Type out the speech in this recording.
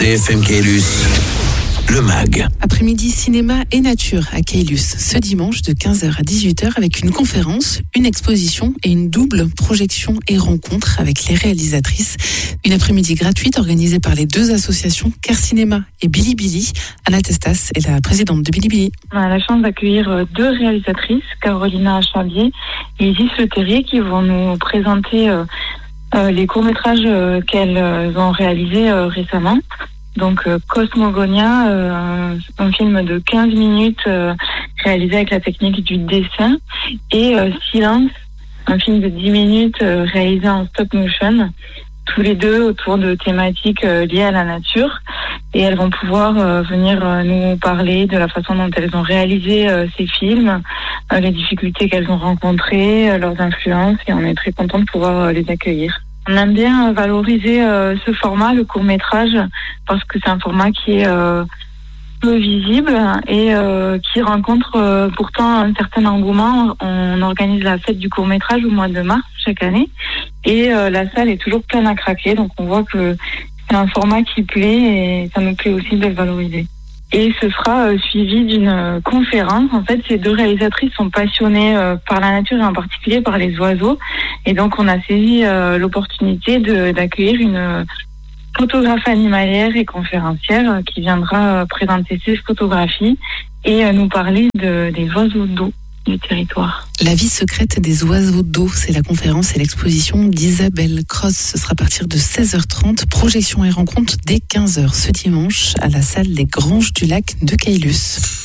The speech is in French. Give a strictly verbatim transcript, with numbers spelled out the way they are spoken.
D F M Caylus, le mag. Après-midi cinéma et nature à Caylus, ce dimanche de quinze heures à dix-huit heures avec une conférence, une exposition et une double projection et rencontre avec les réalisatrices. Une après-midi gratuite organisée par les deux associations Car Cinéma et Bilibili. Anna Testas est la présidente de Bilibili. On a la chance d'accueillir deux réalisatrices, Carolina Chabier et Isis Le Terrier, qui vont nous présenter euh, euh, les courts-métrages euh, qu'elles euh, ont réalisés euh, récemment. Donc euh, Cosmogonia, euh, un film de quinze minutes euh, réalisé avec la technique du dessin, et euh, Silence, un film de dix minutes euh, réalisé en stop motion, tous les deux autour de thématiques euh, liées à la nature. Et elles vont pouvoir euh, venir euh, nous parler de la façon dont elles ont réalisé euh, ces films, euh, les difficultés qu'elles ont rencontrées, euh, leurs influences, et on est très content de pouvoir euh, les accueillir. On aime bien valoriser euh, ce format, le court-métrage, parce que c'est un format qui est euh, peu visible et euh, qui rencontre euh, pourtant un certain engouement. On organise la fête du court-métrage au mois de mars chaque année, et euh, la salle est toujours pleine à craquer, donc on voit que c'est un format qui plaît, et ça nous plaît aussi de le valoriser. Et ce sera euh, suivi d'une euh, conférence. En fait, ces deux réalisatrices sont passionnées euh, par la nature et en particulier par les oiseaux. Et donc, on a saisi euh, l'opportunité de, d'accueillir une euh, photographe animalière et conférencière euh, qui viendra euh, présenter ses photographies et euh, nous parler de, des oiseaux d'eau du territoire. La vie secrète des oiseaux d'eau, c'est la conférence et l'exposition d'Isabelle Cross. Ce sera à partir de seize heures trente, projection et rencontre dès quinze heures ce dimanche à la salle Les Granges du Lac de Caylus.